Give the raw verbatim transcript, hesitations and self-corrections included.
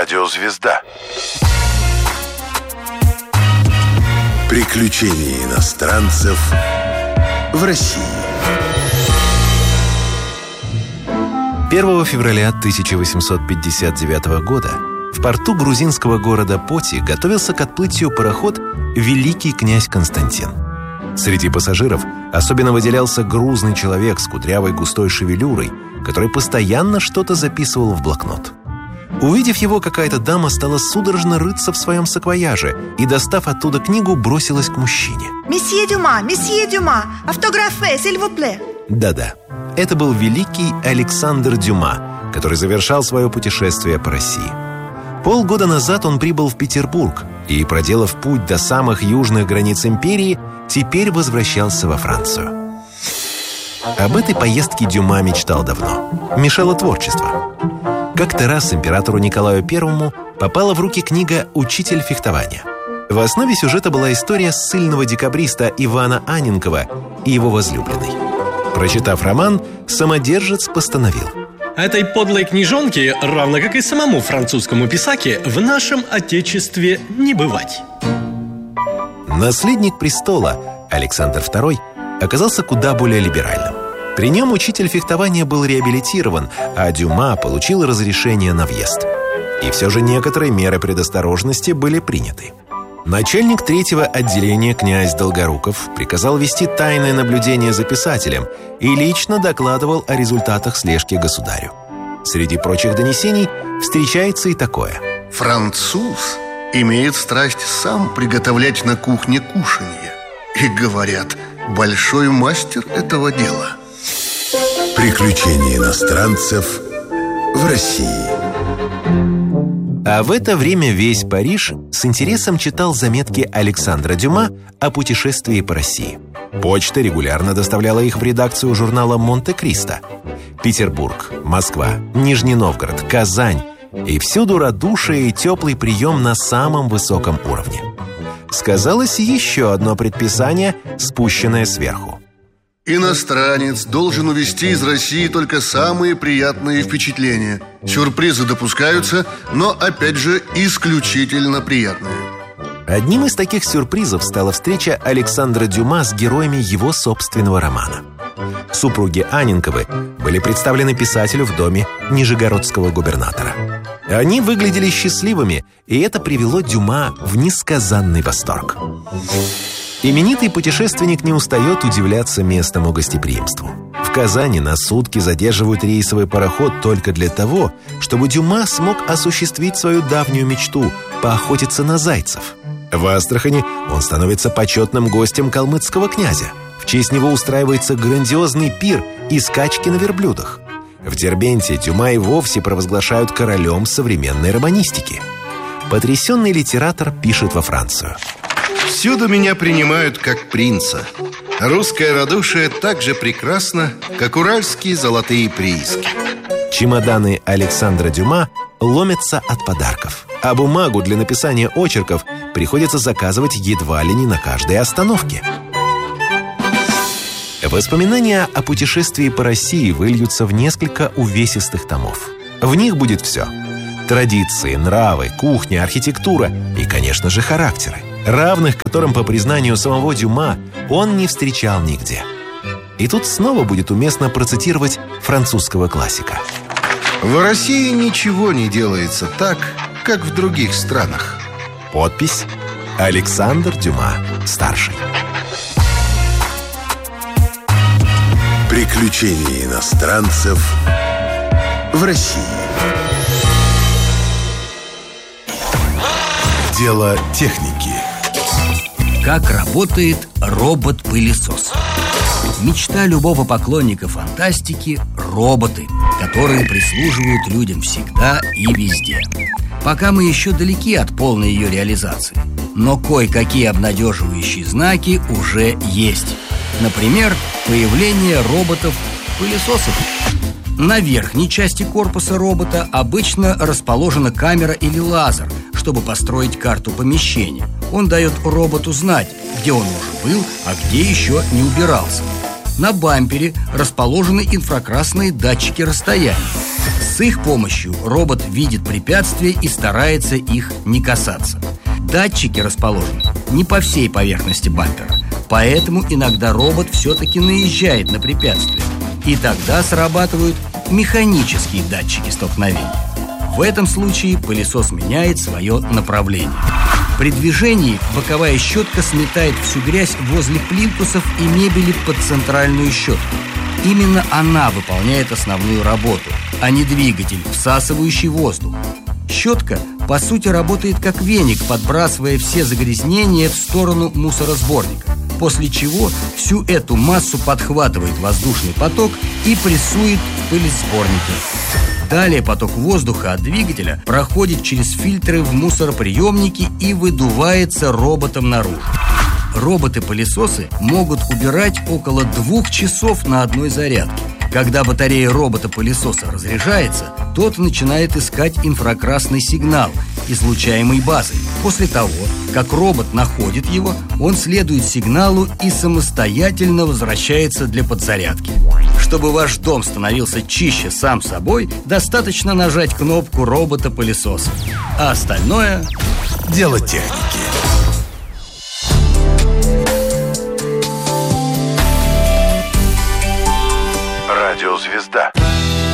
Радиозвезда. Приключения иностранцев в России. первого февраля тысяча восемьсот пятьдесят девятого года в порту грузинского города Поти готовился к отплытию пароход «Великий князь Константин». Среди пассажиров особенно выделялся грузный человек с кудрявой густой шевелюрой, который постоянно что-то записывал в блокнот. Увидев его, какая-то дама стала судорожно рыться в своем саквояже и, достав оттуда книгу, бросилась к мужчине. «Месье Дюма, месье Дюма, автографе, s'il vous plaît». Да-да, это был великий Александр Дюма, который завершал свое путешествие по России. Полгода назад он прибыл в Петербург и, проделав путь до самых южных границ империи, теперь возвращался во Францию. Об этой поездке Дюма мечтал давно. Мешало творчество. Как-то раз императору Николаю Первому попала в руки книга «Учитель фехтования». В основе сюжета была история ссыльного декабриста Ивана Анненкова и его возлюбленной. Прочитав роман, самодержец постановил: этой подлой книжонке, равно как и самому французскому писаке, в нашем отечестве не бывать. Наследник престола Александр Второй оказался куда более либеральным. При нем учитель фехтования был реабилитирован, а Дюма получил разрешение на въезд. И все же некоторые меры предосторожности были приняты. Начальник третьего отделения князь Долгоруков приказал вести тайное наблюдение за писателем и лично докладывал о результатах слежки государю. Среди прочих донесений встречается и такое: француз имеет страсть сам приготовлять на кухне кушанье. И говорят, большой мастер этого дела. Приключения иностранцев в России. А в это время весь Париж с интересом читал заметки Александра Дюма о путешествии по России. Почта регулярно доставляла их в редакцию журнала «Монте-Кристо». Петербург, Москва, Нижний Новгород, Казань. И всюду радушие и теплый прием на самом высоком уровне. Сказалось еще одно предписание, спущенное сверху. Иностранец должен увезти из России только самые приятные впечатления. Сюрпризы допускаются, но, опять же, исключительно приятные. Одним из таких сюрпризов стала встреча Александра Дюма с героями его собственного романа. Супруги Анненковы были представлены писателю в доме нижегородского губернатора. Они выглядели счастливыми, и это привело Дюма в несказанный восторг. Именитый путешественник не устает удивляться местному гостеприимству. В Казани на сутки задерживают рейсовый пароход только для того, чтобы Дюма смог осуществить свою давнюю мечту – поохотиться на зайцев. В Астрахани он становится почетным гостем калмыцкого князя. В честь него устраивается грандиозный пир и скачки на верблюдах. В Дербенте Дюма и вовсе провозглашают королем современной романистики. Потрясенный литератор пишет во Францию: «Всюду меня принимают как принца. Русское радушие так же прекрасно, как уральские золотые прииски». Чемоданы Александра Дюма ломятся от подарков, а бумагу для написания очерков приходится заказывать едва ли не на каждой остановке. Воспоминания о путешествии по России выльются в несколько увесистых томов. В них будет все: традиции, нравы, кухня, архитектура и, конечно же, характеры, равных которым, по признанию самого Дюма, он не встречал нигде. И тут снова будет уместно процитировать французского классика: «В России ничего не делается так, как в других странах». Подпись: Александр Дюма, старший. Приключения иностранцев в России. Дело техники. Как работает робот-пылесос? Мечта любого поклонника фантастики – роботы, которые прислуживают людям всегда и везде. Пока мы еще далеки от полной ее реализации, но кое-какие обнадеживающие знаки уже есть. Например, появление роботов-пылесосов. На верхней части корпуса робота обычно расположена камера или лазер, чтобы построить карту помещения. Он дает роботу знать, где он уже был, а где еще не убирался. На бампере расположены инфракрасные датчики расстояния. С их помощью робот видит препятствия и старается их не касаться. Датчики расположены не по всей поверхности бампера, поэтому иногда робот все-таки наезжает на препятствие, и тогда срабатывают механические датчики столкновения. В этом случае пылесос меняет свое направление. При движении боковая щетка сметает всю грязь возле плинтусов и мебели под центральную щетку. Именно она выполняет основную работу, а не двигатель, всасывающий воздух. Щетка, по сути, работает как веник, подбрасывая все загрязнения в сторону мусоросборника, после чего всю эту массу подхватывает воздушный поток и прессует в пылесборнике. Далее поток воздуха от двигателя проходит через фильтры в мусороприемнике и выдувается роботом наружу. Роботы-пылесосы могут убирать около двух часов на одной зарядке. Когда батарея робота-пылесоса разряжается, тот начинает искать инфракрасный сигнал, излучаемый базой. После того, как робот находит его, он следует сигналу и самостоятельно возвращается для подзарядки. Чтобы ваш дом становился чище сам собой, достаточно нажать кнопку робота-пылесоса. А остальное Дело техники.